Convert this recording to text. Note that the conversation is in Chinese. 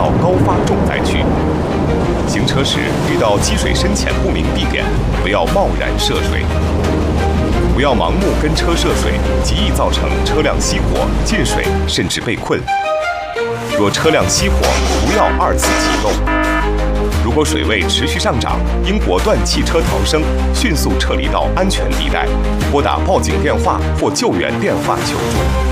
到高发重灾区。行车时遇到积水深浅不明地点，不要贸然涉水，不要盲目跟车涉水，极易造成车辆熄火、进水，甚至被困。若车辆熄火，不要二次启动。如果水位持续上涨，应果断弃车逃生，迅速撤离到安全地带，拨打报警电话或救援电话求助。